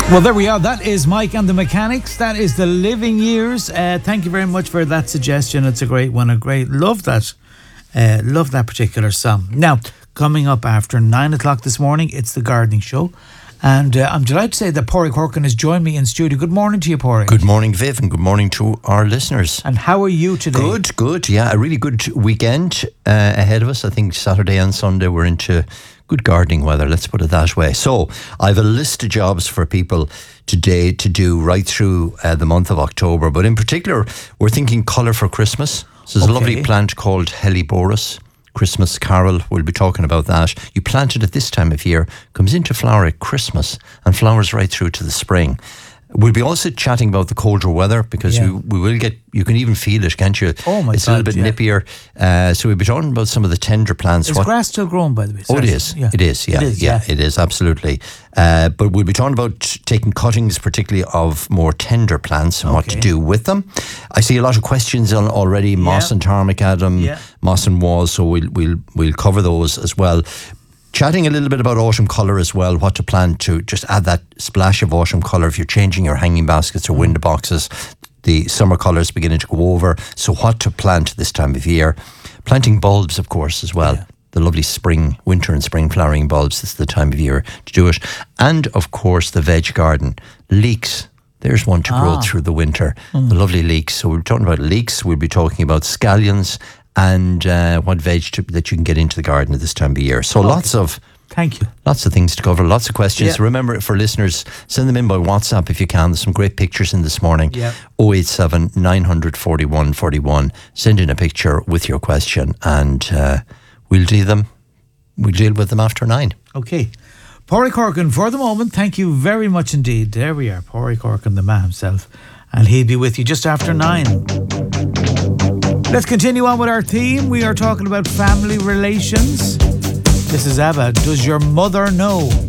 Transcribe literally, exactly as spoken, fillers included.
Well, there we are. That is Mike and the Mechanics. That is The Living Years. Uh, thank you very much for that suggestion. It's a great one. A great, love that. Uh, love that particular song. Now, coming up after nine o'clock this morning, it's the Gardening Show. And uh, I'm delighted to say that Pádraig Corkin has joined me in studio. Good morning to you, Pádraig. Good morning, Viv, and good morning to our listeners. And how are you today? Good, good. Yeah, a really good weekend uh, ahead of us. I think Saturday and Sunday we're into good gardening weather, let's put it that way. So I have a list of jobs for people today to do right through uh, the month of October. But in particular, we're thinking colour for Christmas. So there's okay. a lovely plant called Helleborus Christmas Carol. We'll be talking about that. You plant it at this time of year, comes into flower at Christmas and flowers right through to the spring. We'll be also chatting about the colder weather because yeah. we, we will get, you can even feel it, can't you? Oh my It's God, a little bit yeah. nippier. Uh, so we'll be talking about some of the tender plants. Is what, grass still growing, by the way? Oh, it is. Yeah. It is, yeah. It is, yeah, yeah. It is, absolutely. Uh, but we'll be talking about taking cuttings, particularly of more tender plants and okay. what to do with them. I see a lot of questions on already. Moss yeah. and tarmac, Adam, yeah. moss and walls. So we'll, we'll, we'll cover those as well. Chatting a little bit about autumn colour as well, what to plant to just add that splash of autumn colour if you're changing your hanging baskets or window boxes. The summer colours beginning to go over, so what to plant this time of year. Planting bulbs, of course, as well. Yeah. The lovely spring, winter and spring flowering bulbs, this is the time of year to do it. And, of course, the veg garden. Leeks. There's one to ah. grow through the winter. Mm. The lovely leeks. So we're talking about leeks, we'll be talking about scallions, and uh, what veg to, that you can get into the garden at this time of year. So okay. lots of thank you, lots of things to cover, lots of questions. Yeah. Remember, for listeners, send them in by WhatsApp if you can. There's some great pictures in this morning. Yeah. oh eight seven, nine forty-one, forty-one. Send in a picture with your question, and uh, we'll deal them. We'll deal with them after nine. Okay. Pádraig Corkin, for the moment, thank you very much indeed. There we are, Pádraig Corkin, the man himself, and he'll be with you just after nine. Let's continue on with our theme. We are talking about family relations. This is ABBA. Does your mother know?